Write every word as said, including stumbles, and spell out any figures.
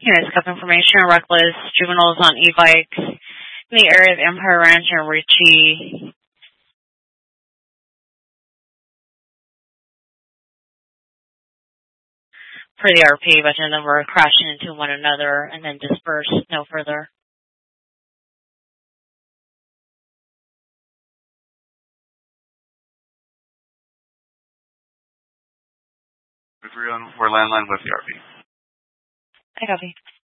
Here's cup information. Reckless juveniles on e-bikes in the area of Empire Ranch and Ritchie. For the R P, but then were crashing into one another and then dispersed no further. We're landline with the R P. I copy.